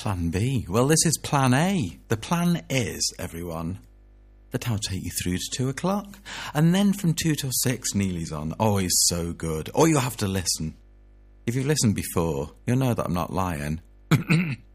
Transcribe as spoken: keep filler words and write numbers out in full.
Plan B. Well, this is Plan A. The plan is, everyone, that I'll take you through to two o'clock. And then from two till six, Neely's on. Oh, he's so good. Or you'll have to listen. If you've listened before, you'll know that I'm not lying.